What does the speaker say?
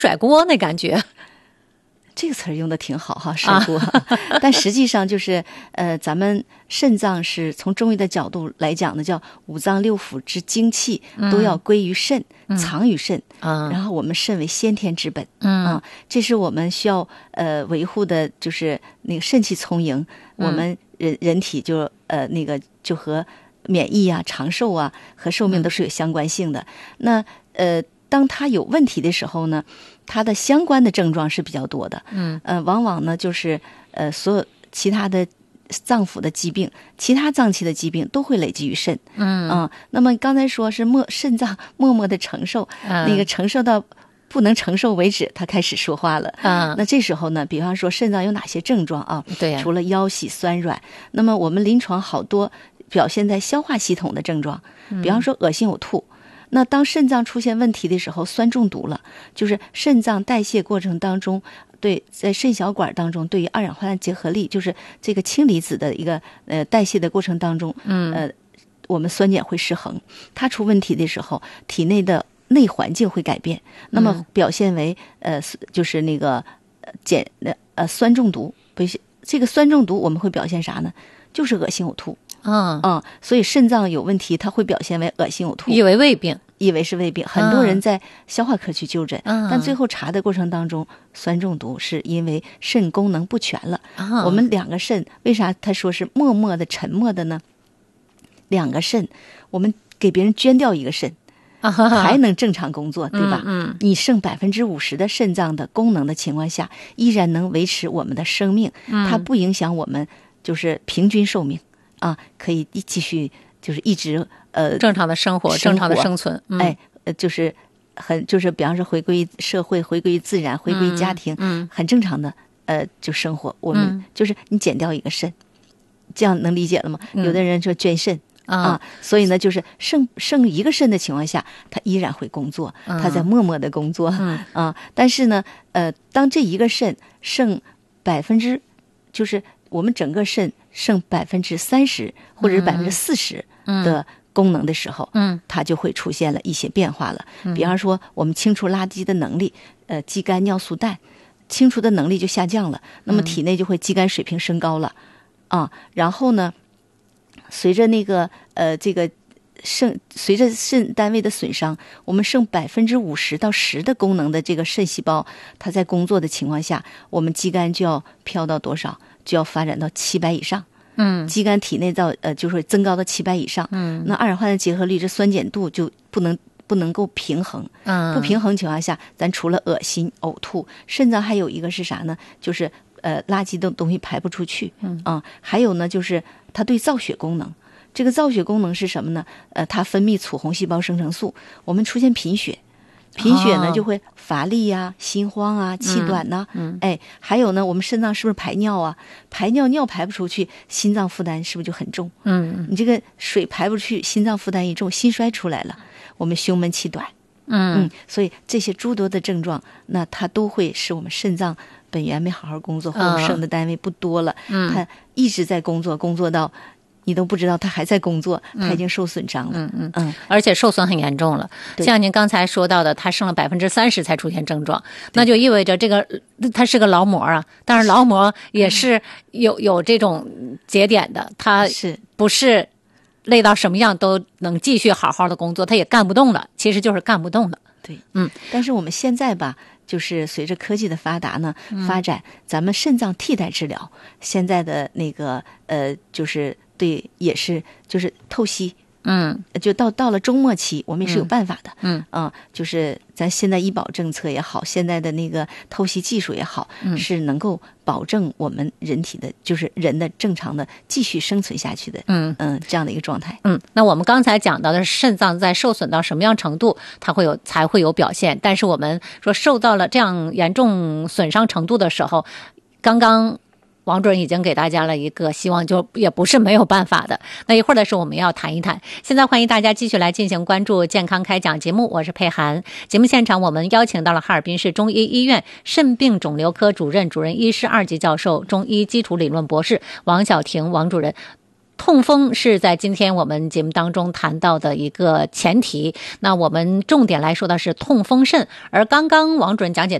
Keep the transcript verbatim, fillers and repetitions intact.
甩锅那感觉。 这个词儿用的挺好哈，甩锅。啊、但实际上就是，呃，咱们肾脏是从中医的角度来讲呢，叫五脏六腑之精气都要归于肾，嗯、藏于肾。嗯、然后我们肾为先天之本。嗯啊，这是我们需要呃维护的，就是那个肾气充盈，嗯、我们人人体就呃那个就和免疫啊、长寿啊和寿命都是有相关性的。嗯、那呃。当它有问题的时候呢，它的相关的症状是比较多的，嗯，呃，往往呢就是呃，所有其他的脏腑的疾病、其他脏器的疾病都会累积于肾，嗯啊、呃。那么刚才说是默肾脏默默的承受，嗯、那个承受到不能承受为止，它开始说话了，嗯。那这时候呢，比方说肾脏有哪些症状啊？对呀、啊，除了腰膝酸软，那么我们临床好多表现在消化系统的症状，比方说恶心呕吐。那当肾脏出现问题的时候，酸中毒了，就是肾脏代谢过程当中，对，在肾小管当中，对于二氧化碳结合力，就是这个氢离子的一个呃代谢的过程当中，嗯，呃，我们酸碱会失衡，它出问题的时候，体内的内环境会改变，那么表现为呃，就是那个碱呃酸中毒，不是这个酸中毒，我们会表现啥呢？就是恶心呕吐。嗯嗯，所以肾脏有问题，它会表现为恶心呕吐， 以为胃病， 以为是胃病。很多人在消化科去就诊，嗯、但最后查的过程当中，酸中毒是因为肾功能不全了。嗯、我们两个肾为啥他说是默默的、沉默的呢？两个肾，我们给别人捐掉一个肾，还能正常工作，对吧？嗯，嗯你剩百分之五十的肾脏的功能的情况下，依然能维持我们的生命，嗯、它不影响我们就是平均寿命。啊，可以继续就是一直呃正常的生活，正常的生存， 嗯、哎，就是很就是比方说回归社会，回归自然，回归家庭，嗯，嗯很正常的呃就生活。我们、嗯、就是你减掉一个肾，这样能理解了吗？嗯、有的人说捐肾、嗯、啊，所以呢就是剩剩一个肾的情况下，他依然会工作，嗯、他在默默的工作、嗯、啊。但是呢，呃，当这一个肾剩百分之就是我们整个肾剩百分之三十或者是百分之四十的功能的时候，嗯，它就会出现了一些变化了。嗯、比方说，我们清除垃圾的能力，呃，肌酐尿素氮，清除的能力就下降了，那么体内就会肌酐水平升高了，嗯、啊，然后呢，随着那个呃这个肾随着肾单位的损伤，我们剩百分之五十到十的功能的这个肾细胞，它在工作的情况下，我们肌酐就要飘到多少？就要发展到七百以上，嗯，肌酐体内到呃就是增高到七百以上，嗯，那二氧化碳结合率这酸碱度就不能不能够平衡，嗯，不平衡情况下，咱除了恶心呕吐，肾脏还有一个是啥呢？就是呃垃圾的东西排不出去，嗯啊，还有呢就是它对造血功能，这个造血功能是什么呢？呃，它分泌促红细胞生成素，我们出现贫血。贫血呢，就会乏力呀、啊、心慌啊、气短呐、啊，嗯，哎，还有呢，我们肾脏是不是排尿啊？排尿尿排不出去，心脏负担是不是就很重？嗯，你这个水排不出去，心脏负担一重，心衰出来了，我们胸闷气短，嗯嗯，所以这些诸多的症状，那它都会使我们肾脏本源没好好工作，或者生的单位不多了，嗯，它一直在工作，工作到。你都不知道他还在工作，他已经受损伤了，嗯嗯嗯， 而且受损很严重了。像您刚才说到的，他剩了百分之三十才出现症状，那就意味着这个他是个劳模啊。当然，劳模也是有有这种节点的，他是不是累到什么样都能继续好好的工作，他也干不动了，其实就是干不动了。 对，嗯，但是我们现在吧。就是随着科技的发达呢，发展咱们肾脏替代治疗，现在的那个呃，就是对，也是就是透析，嗯，就到到了中末期，我们也是有办法的，嗯啊、呃，就是咱现在医保政策也好，现在的那个透析技术也好，嗯、是能够保证我们人体的，就是人的正常的继续生存下去的，嗯嗯、呃，这样的一个状态。 嗯，那我们刚才讲到的是肾脏在受损到什么样程度，它会有才会有表现，但是我们说受到了这样严重损伤程度的时候，刚刚。王主任已经给大家了一个希望，就也不是没有办法的。那一会儿的时候我们要谈一谈。现在欢迎大家继续来进行关注健康开讲节目，我是佩涵。节目现场我们邀请到了哈尔滨市中医医院肾病肿瘤科主任、主任医师二级教授、中医基础理论博士王晓婷王主任。 痛风是在今天我们节目当中谈到的一个前提，那我们重点来说的是痛风肾，而刚刚王主任讲解